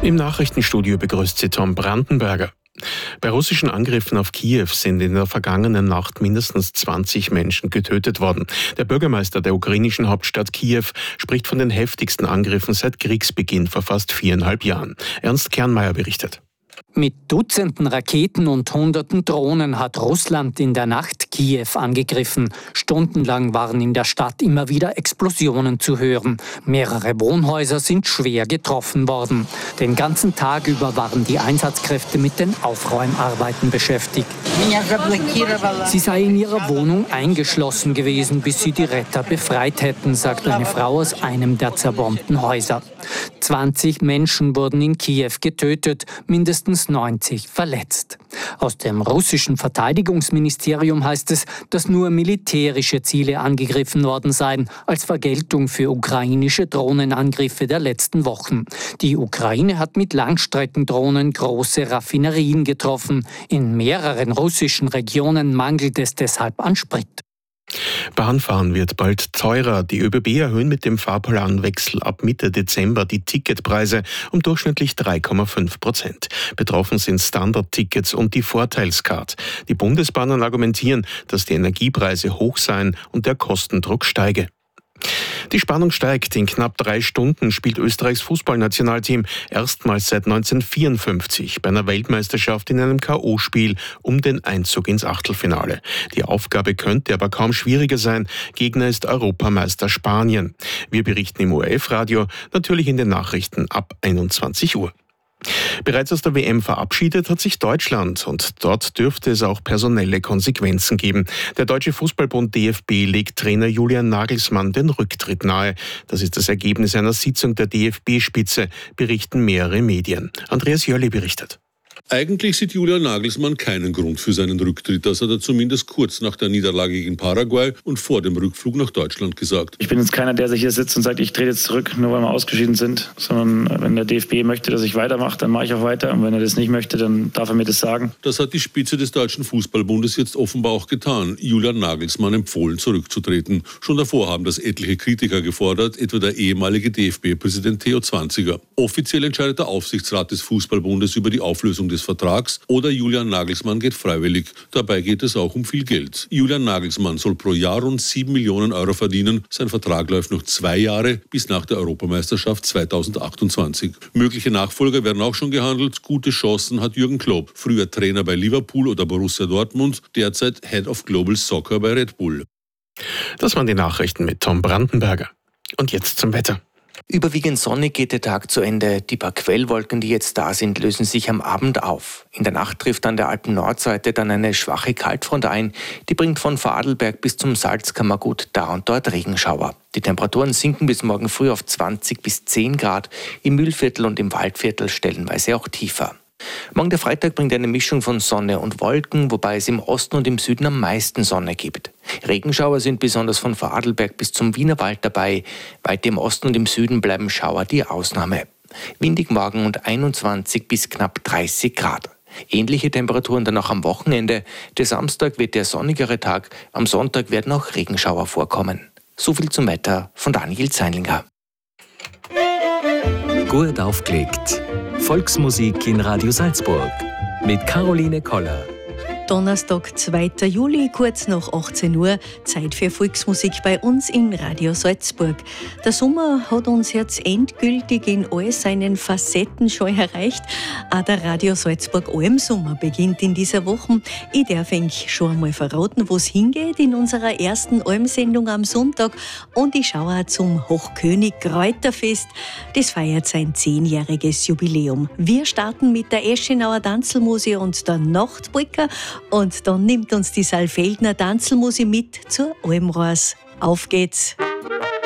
Im Nachrichtenstudio begrüßt sie Tom Brandenberger. Bei russischen Angriffen auf Kiew sind in der vergangenen Nacht mindestens 20 Menschen getötet worden. Der Bürgermeister der ukrainischen Hauptstadt Kiew spricht von den heftigsten Angriffen seit Kriegsbeginn vor fast 4,5 Jahren. Ernst Kernmeier berichtet. Mit Dutzenden Raketen und Hunderten Drohnen hat Russland in der Nacht Kiew angegriffen. Stundenlang waren in der Stadt immer wieder Explosionen zu hören. Mehrere Wohnhäuser sind schwer getroffen worden. Den ganzen Tag über waren die Einsatzkräfte mit den Aufräumarbeiten beschäftigt. Sie sei in ihrer Wohnung eingeschlossen gewesen, bis sie die Retter befreit hätten, sagt eine Frau aus einem der zerbombten Häuser. 20 Menschen wurden in Kiew getötet, mindestens 90 verletzt. Aus dem russischen Verteidigungsministerium heißt es, dass nur militärische Ziele angegriffen worden seien, als Vergeltung für ukrainische Drohnenangriffe der letzten Wochen. Die Ukraine hat mit Langstreckendrohnen große Raffinerien getroffen. In mehreren russischen Regionen mangelt es deshalb an Sprit. Bahnfahren wird bald teurer. Die ÖBB erhöhen mit dem Fahrplanwechsel ab Mitte Dezember die Ticketpreise um durchschnittlich 3,5%. Betroffen sind Standardtickets und die Vorteilscard. Die Bundesbahnen argumentieren, dass die Energiepreise hoch seien und der Kostendruck steige. Die Spannung steigt. In knapp 3 Stunden spielt Österreichs Fußballnationalteam erstmals seit 1954 bei einer Weltmeisterschaft in einem K.O.-Spiel um den Einzug ins Achtelfinale. Die Aufgabe könnte aber kaum schwieriger sein. Gegner ist Europameister Spanien. Wir berichten im ORF-Radio, natürlich in den Nachrichten ab 21 Uhr. Bereits aus der WM verabschiedet hat sich Deutschland und dort dürfte es auch personelle Konsequenzen geben. Der Deutsche Fußballbund DFB legt Trainer Julian Nagelsmann den Rücktritt nahe. Das ist das Ergebnis einer Sitzung der DFB-Spitze, berichten mehrere Medien. Andreas Jörli berichtet. Eigentlich sieht Julian Nagelsmann keinen Grund für seinen Rücktritt. Das hat er zumindest kurz nach der Niederlage gegen Paraguay und vor dem Rückflug nach Deutschland gesagt. Ich bin jetzt keiner, der sich hier sitzt und sagt, ich trete jetzt zurück, nur weil wir ausgeschieden sind. Sondern wenn der DFB möchte, dass ich weitermache, dann mache ich auch weiter. Und wenn er das nicht möchte, dann darf er mir das sagen. Das hat die Spitze des Deutschen Fußballbundes jetzt offenbar auch getan. Julian Nagelsmann empfohlen, zurückzutreten. Schon davor haben das etliche Kritiker gefordert, etwa der ehemalige DFB-Präsident Theo Zwanziger. Offiziell entscheidet der Aufsichtsrat des Fußballbundes über die Auflösung des Vertrags oder Julian Nagelsmann geht freiwillig. Dabei geht es auch um viel Geld. Julian Nagelsmann soll pro Jahr rund 7 Millionen Euro verdienen. Sein Vertrag läuft noch 2 Jahre bis nach der Europameisterschaft 2028. Mögliche Nachfolger werden auch schon gehandelt. Gute Chancen hat Jürgen Klopp, früher Trainer bei Liverpool oder Borussia Dortmund, derzeit Head of Global Soccer bei Red Bull. Das waren die Nachrichten mit Tom Brandenberger. Und jetzt zum Wetter. Überwiegend sonnig geht der Tag zu Ende. Die paar Quellwolken, die jetzt da sind, lösen sich am Abend auf. In der Nacht trifft an der Alpen-Nordseite dann eine schwache Kaltfront ein. Die bringt von Vorarlberg bis zum Salzkammergut da und dort Regenschauer. Die Temperaturen sinken bis morgen früh auf 20 bis 10 Grad. Im Mühlviertel und im Waldviertel stellenweise auch tiefer. Morgen der Freitag bringt eine Mischung von Sonne und Wolken, wobei es im Osten und im Süden am meisten Sonne gibt. Regenschauer sind besonders von Vorarlberg bis zum Wienerwald dabei. Weit im Osten und im Süden bleiben Schauer die Ausnahme. Windig morgen und 21 bis knapp 30 Grad. Ähnliche Temperaturen dann auch am Wochenende. Der Samstag wird der sonnigere Tag, am Sonntag werden auch Regenschauer vorkommen. So viel zum Wetter von Daniel Zeinlinger. Gut aufgelegt. Volksmusik in Radio Salzburg mit Caroline Koller. Donnerstag, 2. Juli, kurz nach 18 Uhr, Zeit für Volksmusik bei uns in Radio Salzburg. Der Sommer hat uns jetzt endgültig in all seinen Facetten schon erreicht. Auch der Radio Salzburg Almsommer beginnt in dieser Woche. Ich darf euch schon einmal verraten, wo es hingeht in unserer ersten Almsendung am Sonntag. Und ich schaue auch zum Hochkönig Kräuterfest. Das feiert sein 10-jähriges Jubiläum. Wir starten mit der Eschenauer Tanzelmusik und der Nachtbrücker. Und dann nimmt uns die Saalfeldner Tanzelmusik mit zur Almroas. Auf geht's!